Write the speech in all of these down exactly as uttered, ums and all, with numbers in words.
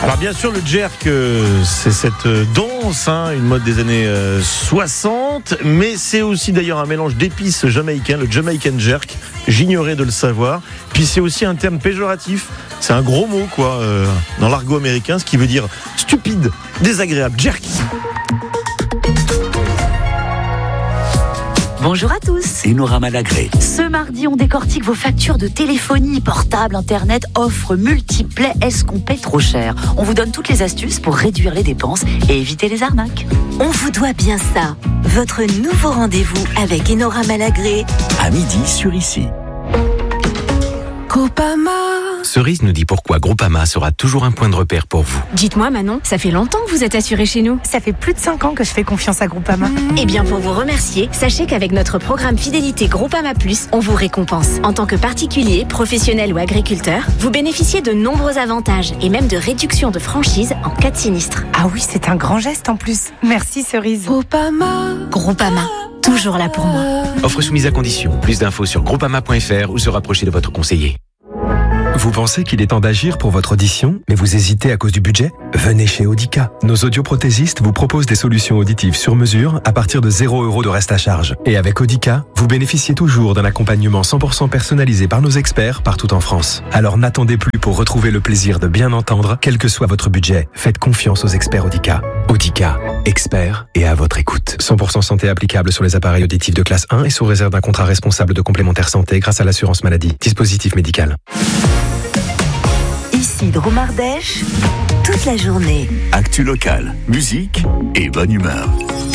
Alors bien sûr, le jerk, euh, c'est cette euh, danse, hein, une mode des années euh, soixante, mais c'est aussi d'ailleurs un mélange d'épices jamaïcains, le Jamaican jerk. J'ignorais de le savoir. Puis c'est aussi un terme péjoratif. C'est un gros mot, quoi, euh, dans l'argot américain, ce qui veut dire stupide, désagréable, jerk. Bonjour à tous. Enora Malagré. Ce mardi, on décortique vos factures de téléphonie, portable, internet, offres multiples. Est-ce qu'on paie trop cher? On vous donne toutes les astuces pour réduire les dépenses et éviter les arnaques. On vous doit bien ça. Votre nouveau rendez-vous avec Enora Malagré. À midi sur Ici. Groupama. Cerise nous dit pourquoi Groupama sera toujours un point de repère pour vous. Dites-moi Manon, ça fait longtemps que vous êtes assurée chez nous. Ça fait plus de cinq ans que je fais confiance à Groupama. Mmh. Eh bien pour vous remercier, sachez qu'avec notre programme Fidélité Groupama Plus, on vous récompense. En tant que particulier, professionnel ou agriculteur, vous bénéficiez de nombreux avantages et même de réductions de franchise en cas de sinistre. Ah oui, c'est un grand geste en plus. Merci Cerise. Groupama. Groupama, toujours là pour moi. Offre soumise à condition. Plus d'infos sur groupama point f r ou se rapprocher de votre conseiller. Vous pensez qu'il est temps d'agir pour votre audition, mais vous hésitez à cause du budget? Venez chez Audica. Nos audioprothésistes vous proposent des solutions auditives sur mesure à partir de zéro euro de reste à charge. Et avec Audica, vous bénéficiez toujours d'un accompagnement cent pour cent personnalisé par nos experts partout en France. Alors n'attendez plus pour retrouver le plaisir de bien entendre, quel que soit votre budget. Faites confiance aux experts Audica. Audica, experts et à votre écoute. cent pour cent santé applicable sur les appareils auditifs de classe un et sous réserve d'un contrat responsable de complémentaire santé grâce à l'assurance maladie. Dispositif médical. Ici Drôme Ardèche, toute la journée. Actu locale, musique et bonne humeur.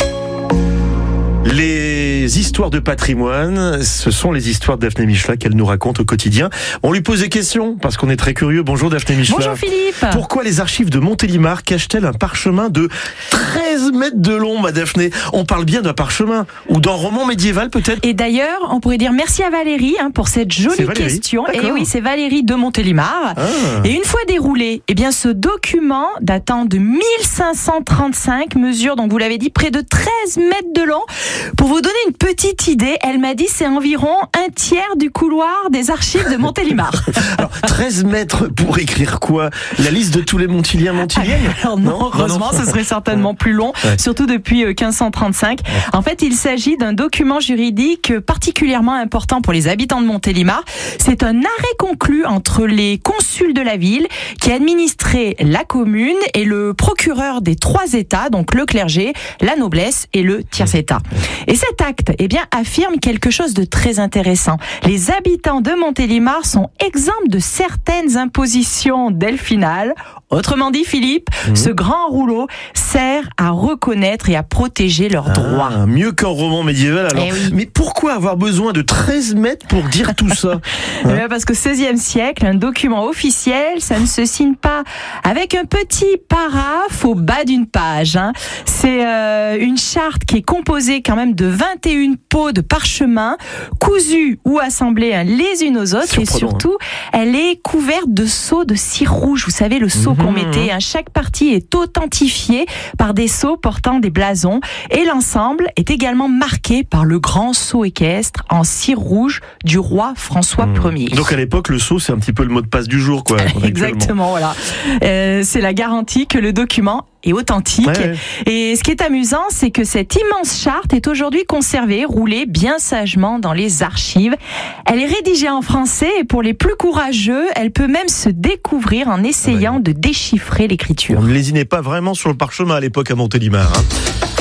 Les histoires de patrimoine, ce sont les histoires de Daphné Michelat qu'elle nous raconte au quotidien. On lui pose des questions parce qu'on est très curieux. Bonjour Daphné Michelat. Bonjour Philippe. Pourquoi les archives de Montélimar cachent-elles un parchemin de treize mètres de long, ma Daphné? On parle bien d'un parchemin ou d'un roman médiéval peut-être? Et d'ailleurs, on pourrait dire merci à Valérie hein, pour cette jolie question. Et oui, c'est Valérie de Montélimar. Ah. Et une fois déroulé, eh bien ce document datant de mille cinq cent trente-cinq mesure, donc vous l'avez dit, près de treize mètres de long. Pour vous donner une petite idée, elle m'a dit c'est environ un tiers du couloir des archives de Montélimar. Alors, treize mètres pour écrire quoi? La liste de tous les Montiliens, Montiliennes? Alors non, non, heureusement, non, non. Ce serait certainement plus long, ouais. Surtout depuis quinze cent trente-cinq. Ouais. En fait, il s'agit d'un document juridique particulièrement important pour les habitants de Montélimar. C'est un arrêt conclu entre les consuls de la ville qui administraient la commune et le procureur des trois États, donc le clergé, la noblesse et le tiers-État. Et cet acte, eh bien, affirme quelque chose de très intéressant. Les habitants de Montélimar sont exempts de certaines impositions delphinales. Autrement dit, Philippe, mmh. ce grand rouleau sert à reconnaître et à protéger leurs droits. Ah, mieux qu'un roman médiéval alors. Eh oui. Mais pourquoi avoir besoin de treize mètres pour dire tout ça? Hein? Eh parce qu'au seizième siècle, un document officiel, ça ne se signe pas avec un petit paraphe au bas d'une page. Hein. C'est euh, une charte qui est composée quand même de vingt et une peaux de parchemin, cousues ou assemblées hein, les unes aux autres. Et surtout, elle est couverte de sceaux de cire rouge. Vous savez, le sceau mmh. qu'on mettait. Hein. Chaque partie est authentifiée par des sceaux portant des blasons. Et l'ensemble est également marqué par le grand sceau équestre en cire rouge du roi François mmh. Ier. Donc à l'époque, le sceau, c'est un petit peu le mot de passe du jour, quoi. Exactement, voilà. Euh, c'est la garantie que le document est authentique. Ouais. Et ce qui est amusant, c'est que cette immense charte est aujourd'hui conservée, roulée bien sagement dans les archives. Elle est rédigée en français et pour les plus courageux, elle peut même se découvrir en essayant ouais. de déchiffrer l'écriture. On ne lésinait pas vraiment sur le parchemin à l'époque à Montélimar. Hein.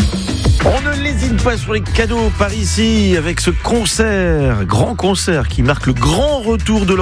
On ne lésine pas sur les cadeaux par ici avec ce concert, grand concert qui marque le grand retour de